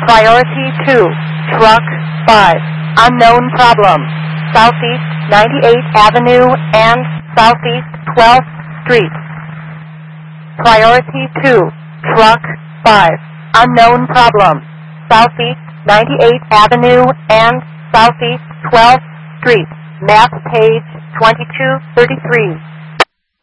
Priority 2, Truck 5, unknown problem, Southeast 98th Avenue and Southeast 12th Street. Priority 2, Truck 5, unknown problem, Southeast 98th Avenue and Southeast 12th Street. Map page 2233.